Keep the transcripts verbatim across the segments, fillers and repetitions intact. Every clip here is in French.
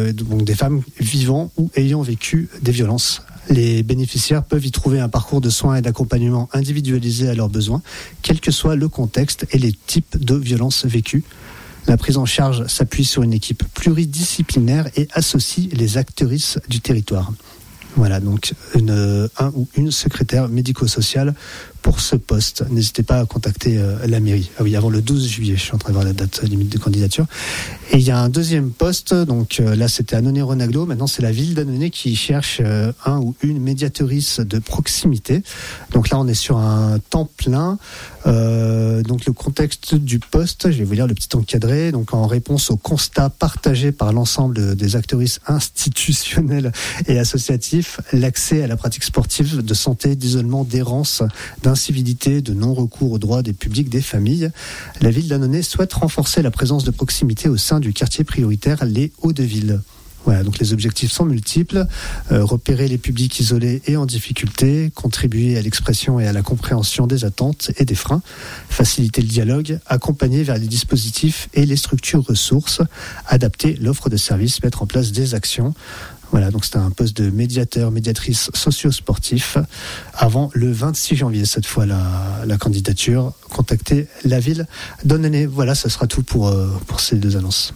euh, donc des femmes vivant ou ayant vécu des violences. Les bénéficiaires peuvent y trouver un parcours de soins et d'accompagnement individualisé à leurs besoins, quel que soit le contexte et les types de violences vécues. La prise en charge s'appuie sur une équipe pluridisciplinaire et associe les actrices du territoire. Voilà, donc une, un ou une secrétaire médico-sociale pour ce poste. N'hésitez pas à contacter euh, la mairie. Ah oui, avant le douze juillet, je suis en train de voir la date limite de candidature. Et il y a un deuxième poste, donc euh, là c'était Annonay-Renaglo, maintenant c'est la ville d'Annonay qui cherche euh, un ou une médiatrice de proximité. Donc là on est sur un temps plein. Euh, donc le contexte du poste, je vais vous lire le petit encadré, donc en réponse aux constats partagés par l'ensemble des actrices institutionnelles et associatifs, l'accès à la pratique sportive, de santé, d'isolement, d'errance, d'incivilité, de non-recours aux droits des publics, des familles. La ville d'Annonay souhaite renforcer la présence de proximité au sein du quartier prioritaire Les Hauts-de-Ville. Voilà, donc les objectifs sont multiples. Euh, repérer les publics isolés et en difficulté, contribuer à l'expression et à la compréhension des attentes et des freins, faciliter le dialogue, accompagner vers les dispositifs et les structures ressources, adapter l'offre de services, mettre en place des actions. Voilà, donc c'est un poste de médiateur, médiatrice socio-sportif avant le vingt-six janvier, cette fois la, la candidature. Contactez la ville d'Annonay. Voilà, ça sera tout pour, euh, pour ces deux annonces.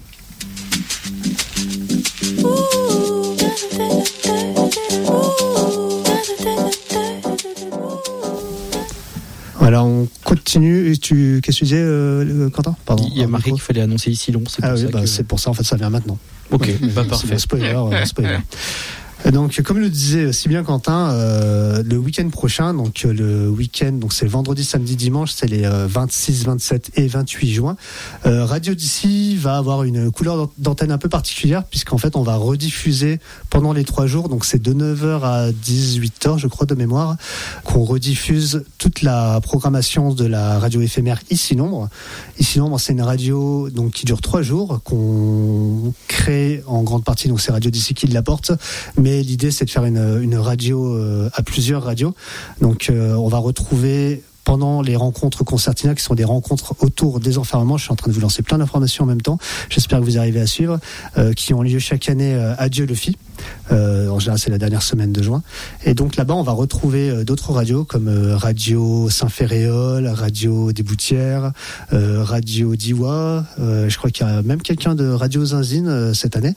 Voilà, on continue. Tu, qu'est-ce que tu disais, euh, Quentin ? Pardon. Il y a marqué qu'il fallait annoncer ici long. C'est ah pour oui, ça bah, que... c'est pour ça, en fait, ça vient maintenant. Ok, ouais. bah parfait. C'est spoiler, euh, spoiler. Donc, comme le disait si bien Quentin, euh, le week-end prochain, donc euh, le week-end, donc c'est vendredi, samedi, dimanche, c'est les euh, vingt-six, vingt-sept et vingt-huit juin. Euh, Radio d'ici va avoir une couleur d'antenne un peu particulière, puisqu'en fait, on va rediffuser pendant les trois jours, donc c'est de neuf heures à dix-huit heures, je crois, de mémoire, qu'on rediffuse toute la programmation de la radio éphémère Ici Nombre. Ici Nombre, c'est une radio donc qui dure trois jours, qu'on crée en grande partie, donc c'est Radio d'ici qui l'apporte, mais l'idée c'est de faire une, une radio euh, à plusieurs radios. Donc euh, on va retrouver pendant les rencontres concertina, qui sont des rencontres autour des enfermements, je suis en train de vous lancer plein d'informations en même temps, j'espère que vous arrivez à suivre, euh, qui ont lieu chaque année euh, à Dieu-le-Fit. Euh, en général, c'est la dernière semaine de juin. Et donc là-bas, on va retrouver euh, d'autres radios comme euh, Radio Saint-Ferréol, Radio des Boutières, euh, Radio d'Iwa. Euh, je crois qu'il y a même quelqu'un de Radio Zinzine euh, cette année.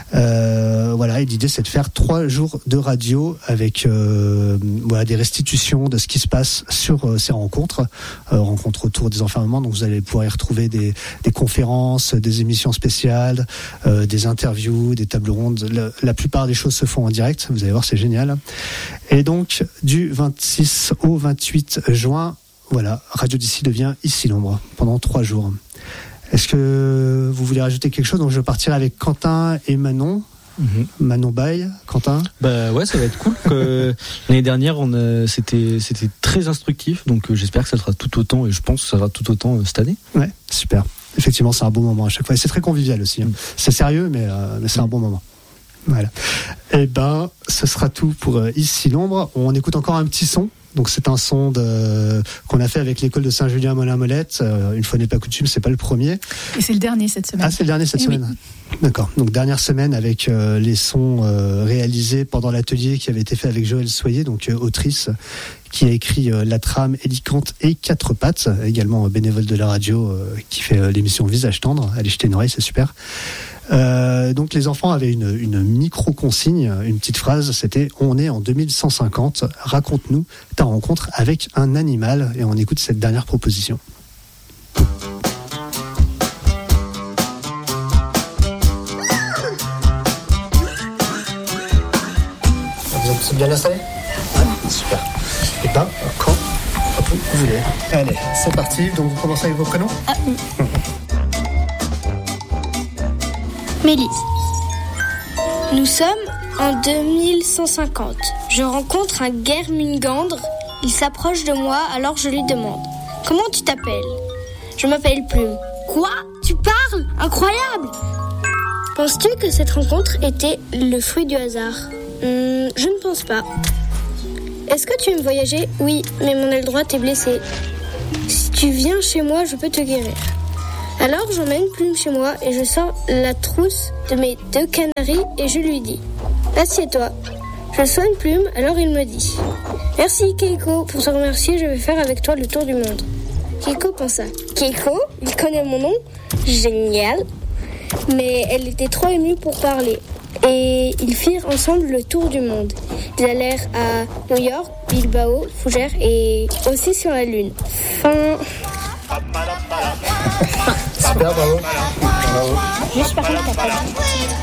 Euh, voilà, et l'idée, c'est de faire trois jours de radio avec euh, voilà des restitutions de ce qui se passe sur euh, ces rencontres, euh, rencontres autour des enfermements. Donc vous allez pouvoir y retrouver des, des conférences, des émissions spéciales, euh, des interviews, des tables rondes. La, la plupart des choses se font en direct, vous allez voir, c'est génial. Et donc du vingt-six au vingt-huit juin, voilà, Radio d'ici devient Ici l'ombre pendant trois jours. Est-ce que vous voulez rajouter quelque chose ? Donc je partirai avec Quentin et Manon. Mm-hmm. Manon Baye, Quentin. Bah ouais, ça va être cool. Que l'année dernière, on a, c'était c'était très instructif, donc euh, j'espère que ça sera tout autant, et je pense que ça sera tout autant euh, cette année. Ouais, super. Effectivement, c'est un bon moment à chaque fois, et c'est très convivial aussi. Hein. Mm. C'est sérieux, mais, euh, mais c'est mm. un bon moment. Voilà. Et ben, ce sera tout pour euh, Ici l'ombre. On écoute encore un petit son. Donc c'est un son de, qu'on a fait avec l'école de Saint-Julien à Molin-Molette. Euh, une fois n'est pas coutume, c'est pas le premier. Et c'est le dernier cette semaine. Ah, c'est le dernier cette Et semaine. Oui. D'accord. Donc dernière semaine avec euh, les sons euh, réalisés pendant l'atelier qui avait été fait avec Joëlle Soyer, donc euh, autrice, qui a écrit euh, La Trame, Hélicante et Quatre Pattes, également euh, bénévole de la radio, euh, qui fait euh, l'émission Visage Tendre. Allez jeter une oreille, c'est super. Euh, donc les enfants avaient une, une micro-consigne, une petite phrase, c'était « On est en deux mille cent cinquante, raconte-nous ta rencontre avec un animal » et on écoute cette dernière proposition. Vous êtes bien installés ? Ouais, super. Et ben, quand vous voulez. Allez, c'est parti, donc vous commencez avec vos prénoms ? Ah, oui. Mélise. Nous sommes en deux mille cent cinquante. Je rencontre un Guermungandre. Il s'approche de moi, alors je lui demande « Comment tu t'appelles ?» Je m'appelle Plume. « Quoi ? Tu parles ? Incroyable !» Penses-tu que cette rencontre était le fruit du hasard ? hum, Je ne pense pas. Est-ce que tu aimes voyager ? Oui, mais mon aile droite est blessée. Si tu viens chez moi, je peux te guérir. Alors j'emmène Plume chez moi et je sors la trousse de mes deux canaris et je lui dis « Assieds-toi ». Je soigne Plume, alors il me dit « Merci Keiko, pour te remercier, je vais faire avec toi le tour du monde ». Keiko pensa « Keiko, il connaît mon nom ? Génial !» Mais elle était trop émue pour parler. Et ils firent ensemble le tour du monde. Ils allèrent à New York, Bilbao, Fougères et aussi sur la Lune. Fin. Super, bravo. Bravo. Juste par contre, t'as pas dit.